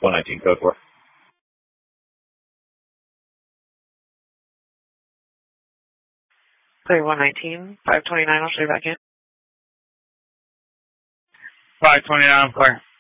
119 code for. Clear 119, 529, I'll show you back in. 529, clear.